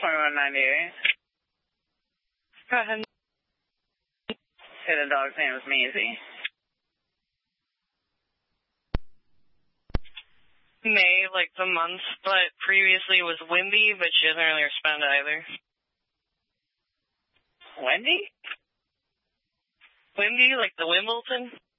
2198. Go ahead. Say the dog's name is Maisie. May, like the month, but previously it was Wimby, but she doesn't really respond either. Wendy? Wimby, like the Wimbledon?